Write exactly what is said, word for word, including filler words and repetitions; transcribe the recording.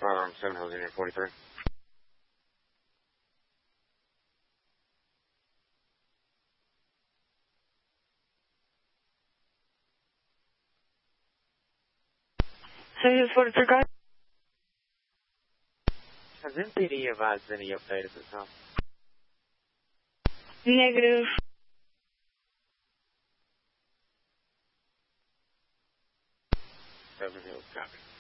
firearm seven, who's in here, forty-three. Service forty-three, guys. Has M P D advised any update at this time? Negative. Seven Hills, copy.